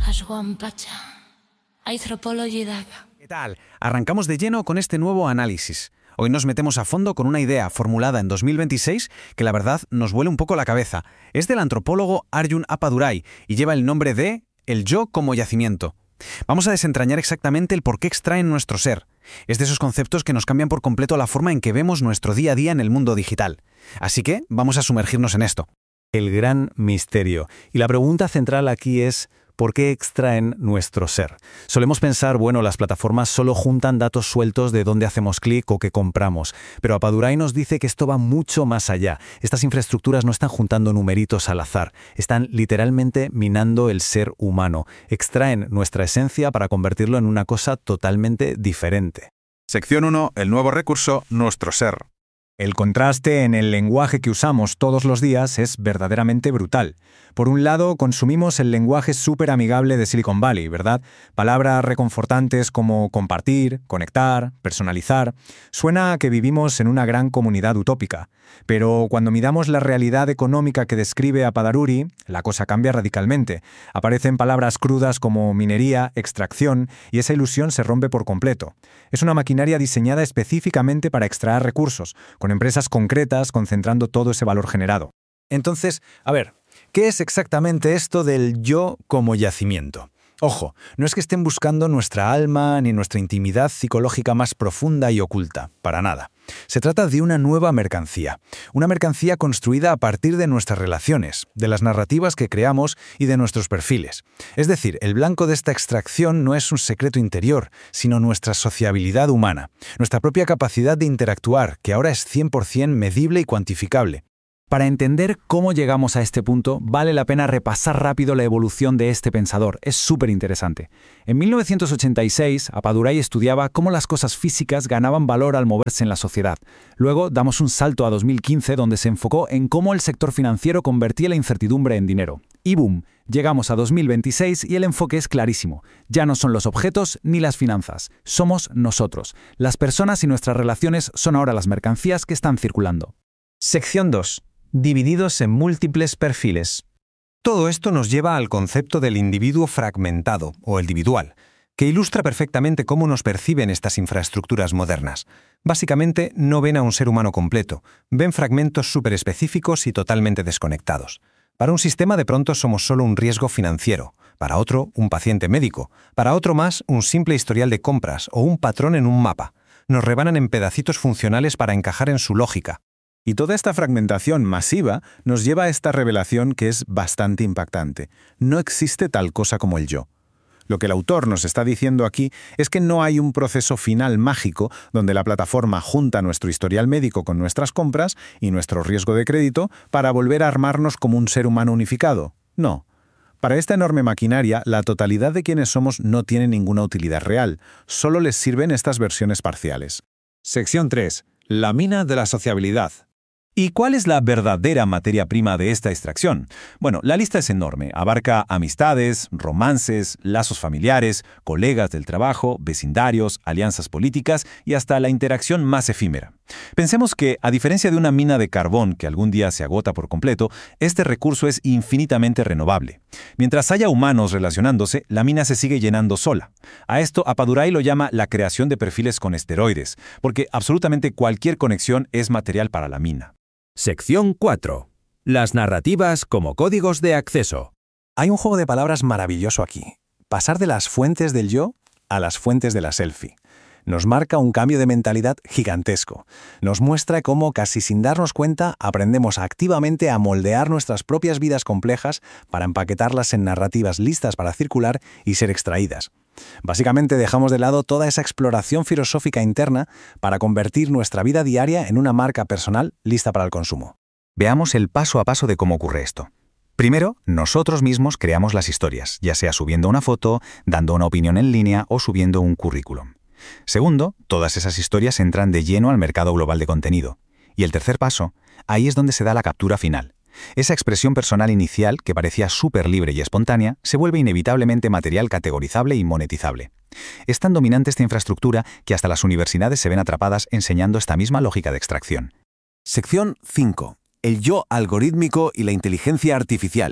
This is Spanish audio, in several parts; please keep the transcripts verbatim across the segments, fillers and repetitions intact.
¿Qué tal? Arrancamos de lleno con este nuevo análisis. Hoy nos metemos a fondo con una idea formulada en dos mil veintiséis que la verdad nos vuela un poco la cabeza. Es del antropólogo Arjun Appadurai y lleva el nombre de el yo como yacimiento. Vamos a desentrañar exactamente el por qué extraen nuestro ser. Es de esos conceptos que nos cambian por completo la forma en que vemos nuestro día a día en el mundo digital. Así que vamos a sumergirnos en esto. El gran misterio. Y la pregunta central aquí es: ¿por qué extraen nuestro ser? Solemos pensar, bueno, las plataformas solo juntan datos sueltos de dónde hacemos clic o qué compramos. Pero Appadurai nos dice que esto va mucho más allá. Estas infraestructuras no están juntando numeritos al azar. Están literalmente minando el ser humano. Extraen nuestra esencia para convertirlo en una cosa totalmente diferente. Sección uno. El nuevo recurso, nuestro ser. El contraste en el lenguaje que usamos todos los días es verdaderamente brutal. Por un lado, consumimos el lenguaje súper amigable de Silicon Valley, ¿verdad? Palabras reconfortantes como compartir, conectar, personalizar. Suena a que vivimos en una gran comunidad utópica. Pero cuando miramos la realidad económica que describe Appadurai, la cosa cambia radicalmente. Aparecen palabras crudas como minería, extracción, y esa ilusión se rompe por completo. Es una maquinaria diseñada específicamente para extraer recursos, con empresas concretas concentrando todo ese valor generado. Entonces, a ver, ¿qué es exactamente esto del yo como yacimiento? Ojo, no es que estén buscando nuestra alma ni nuestra intimidad psicológica más profunda y oculta, para nada. Se trata de una nueva mercancía, una mercancía construida a partir de nuestras relaciones, de las narrativas que creamos y de nuestros perfiles. Es decir, el blanco de esta extracción no es un secreto interior, sino nuestra sociabilidad humana, nuestra propia capacidad de interactuar, que ahora es cien por cien medible y cuantificable. Para entender cómo llegamos a este punto, vale la pena repasar rápido la evolución de este pensador. Es súper interesante. En mil novecientos ochenta y seis, Appadurai estudiaba cómo las cosas físicas ganaban valor al moverse en la sociedad. Luego damos un salto a dos mil quince, donde se enfocó en cómo el sector financiero convertía la incertidumbre en dinero. Y boom, llegamos a dos mil veintiséis y el enfoque es clarísimo. Ya no son los objetos ni las finanzas, somos nosotros. Las personas y nuestras relaciones son ahora las mercancías que están circulando. Sección dos. Divididos en múltiples perfiles. Todo esto nos lleva al concepto del individuo fragmentado, o individual, que ilustra perfectamente cómo nos perciben estas infraestructuras modernas. Básicamente, no ven a un ser humano completo, ven fragmentos súper específicos y totalmente desconectados. Para un sistema de pronto somos solo un riesgo financiero, para otro un paciente médico, para otro más un simple historial de compras o un patrón en un mapa. Nos rebanan en pedacitos funcionales para encajar en su lógica. Y toda esta fragmentación masiva nos lleva a esta revelación que es bastante impactante. No existe tal cosa como el yo. Lo que el autor nos está diciendo aquí es que no hay un proceso final mágico donde la plataforma junta nuestro historial médico con nuestras compras y nuestro riesgo de crédito para volver a armarnos como un ser humano unificado. No. Para esta enorme maquinaria, la totalidad de quienes somos no tiene ninguna utilidad real. Solo les sirven estas versiones parciales. Sección tres. La mina de la sociabilidad. ¿Y cuál es la verdadera materia prima de esta extracción? Bueno, la lista es enorme. Abarca amistades, romances, lazos familiares, colegas del trabajo, vecindarios, alianzas políticas y hasta la interacción más efímera. Pensemos que, a diferencia de una mina de carbón que algún día se agota por completo, este recurso es infinitamente renovable. Mientras haya humanos relacionándose, la mina se sigue llenando sola. A esto Appadurai lo llama la creación de perfiles con esteroides, porque absolutamente cualquier conexión es material para la mina. Sección cuatro. Las narrativas como códigos de acceso. Hay un juego de palabras maravilloso aquí. Pasar de las fuentes del yo a las fuentes de la selfie. Nos marca un cambio de mentalidad gigantesco. Nos muestra cómo, casi sin darnos cuenta, aprendemos activamente a moldear nuestras propias vidas complejas para empaquetarlas en narrativas listas para circular y ser extraídas. Básicamente dejamos de lado toda esa exploración filosófica interna para convertir nuestra vida diaria en una marca personal lista para el consumo. Veamos el paso a paso de cómo ocurre esto. Primero, nosotros mismos creamos las historias, ya sea subiendo una foto, dando una opinión en línea o subiendo un currículum. Segundo, todas esas historias entran de lleno al mercado global de contenido. Y el tercer paso, ahí es donde se da la captura final. Esa expresión personal inicial, que parecía súper libre y espontánea, se vuelve inevitablemente material categorizable y monetizable. Es tan dominante esta infraestructura que hasta las universidades se ven atrapadas enseñando esta misma lógica de extracción. Sección cinco. El yo algorítmico y la inteligencia artificial.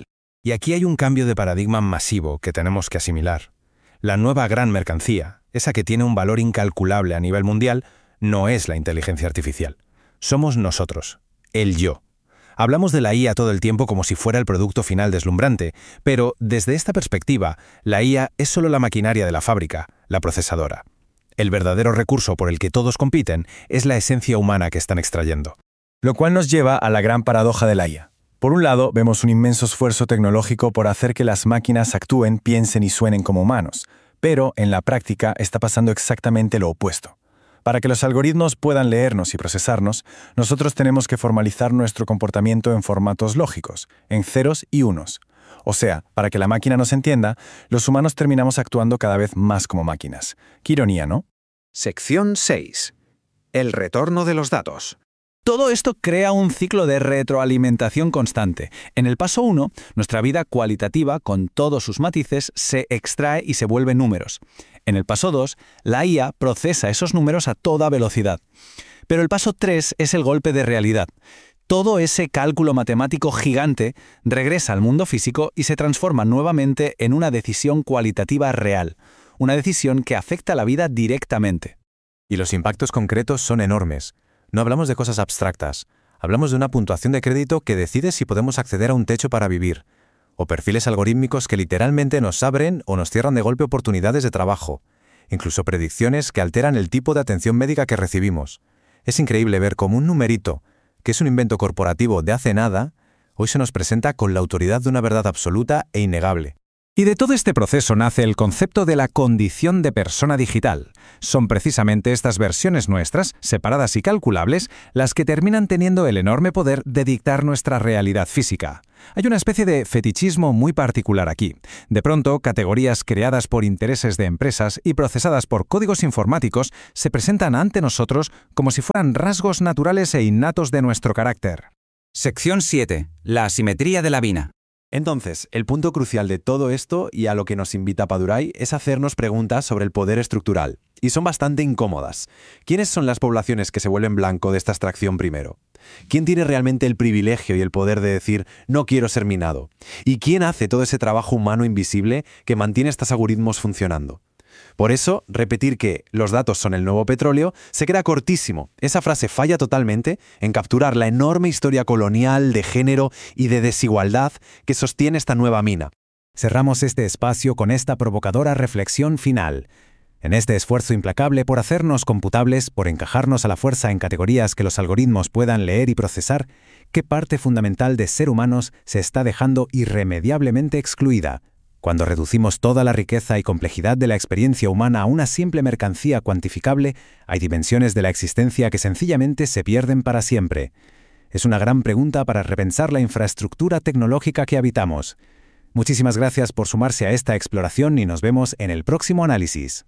Y aquí hay un cambio de paradigma masivo que tenemos que asimilar. La nueva gran mercancía, esa que tiene un valor incalculable a nivel mundial, no es la inteligencia artificial. Somos nosotros, el yo. Hablamos de la I A todo el tiempo como si fuera el producto final deslumbrante, pero desde esta perspectiva, la I A es solo la maquinaria de la fábrica, la procesadora. El verdadero recurso por el que todos compiten es la esencia humana que están extrayendo. Lo cual nos lleva a la gran paradoja de la I A. Por un lado, vemos un inmenso esfuerzo tecnológico por hacer que las máquinas actúen, piensen y suenen como humanos, pero en la práctica está pasando exactamente lo opuesto. Para que los algoritmos puedan leernos y procesarnos, nosotros tenemos que formalizar nuestro comportamiento en formatos lógicos, en ceros y unos. O sea, para que la máquina nos entienda, los humanos terminamos actuando cada vez más como máquinas. Qué ironía, ¿no? Sección seis. El retorno de los datos. Todo esto crea un ciclo de retroalimentación constante. En el paso uno, nuestra vida cualitativa, con todos sus matices, se extrae y se vuelve números. En el paso dos, la I A procesa esos números a toda velocidad. Pero el paso tres es el golpe de realidad. Todo ese cálculo matemático gigante regresa al mundo físico y se transforma nuevamente en una decisión cualitativa real, una decisión que afecta a la vida directamente. Y los impactos concretos son enormes. No hablamos de cosas abstractas, hablamos de una puntuación de crédito que decide si podemos acceder a un techo para vivir, o perfiles algorítmicos que literalmente nos abren o nos cierran de golpe oportunidades de trabajo, incluso predicciones que alteran el tipo de atención médica que recibimos. Es increíble ver cómo un numerito, que es un invento corporativo de hace nada, hoy se nos presenta con la autoridad de una verdad absoluta e innegable. Y de todo este proceso nace el concepto de la condición de persona digital. Son precisamente estas versiones nuestras, separadas y calculables, las que terminan teniendo el enorme poder de dictar nuestra realidad física. Hay una especie de fetichismo muy particular aquí. De pronto, categorías creadas por intereses de empresas y procesadas por códigos informáticos se presentan ante nosotros como si fueran rasgos naturales e innatos de nuestro carácter. Sección siete. La asimetría de la vida. Entonces, el punto crucial de todo esto y a lo que nos invita Padurai es hacernos preguntas sobre el poder estructural. Y son bastante incómodas. ¿Quiénes son las poblaciones que se vuelven blanco de esta extracción primero? ¿Quién tiene realmente el privilegio y el poder de decir no quiero ser minado? ¿Y quién hace todo ese trabajo humano invisible que mantiene estos algoritmos funcionando? Por eso, repetir que los datos son el nuevo petróleo se queda cortísimo. Esa frase falla totalmente en capturar la enorme historia colonial, de género y de desigualdad que sostiene esta nueva mina. Cerramos este espacio con esta provocadora reflexión final. En este esfuerzo implacable por hacernos computables, por encajarnos a la fuerza en categorías que los algoritmos puedan leer y procesar, ¿qué parte fundamental de ser humanos se está dejando irremediablemente excluida? Cuando reducimos toda la riqueza y complejidad de la experiencia humana a una simple mercancía cuantificable, hay dimensiones de la existencia que sencillamente se pierden para siempre. Es una gran pregunta para repensar la infraestructura tecnológica que habitamos. Muchísimas gracias por sumarse a esta exploración y nos vemos en el próximo análisis.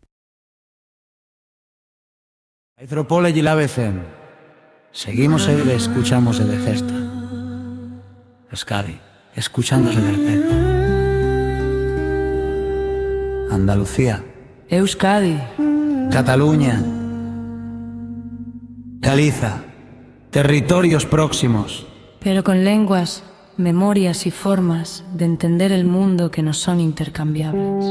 Anthropology Lab F M. Seguimos el escuchamos el de Cesta. Euskadi, escuchándose del Andalucía, Euskadi, Cataluña, Galiza, territorios próximos. pero con lenguas, memorias y formas de entender el mundo que no son intercambiables.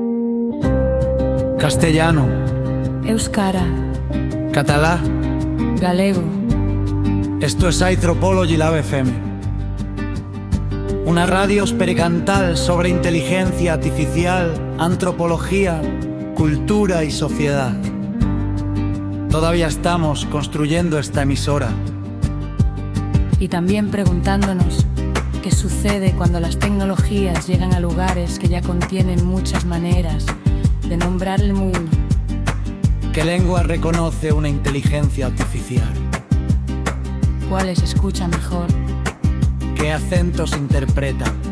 Castellano, Euskara, catalá. galego, Esto es Anthropology Lab F M. Una radio experimental sobre inteligencia artificial, antropología, cultura y sociedad. Todavía estamos construyendo esta emisora. y también preguntándonos qué sucede cuando las tecnologías llegan a lugares que ya contienen muchas maneras de nombrar el mundo. ¿Qué lengua reconoce una inteligencia artificial? ¿Cuáles escucha mejor? ¿Qué acentos interpretan?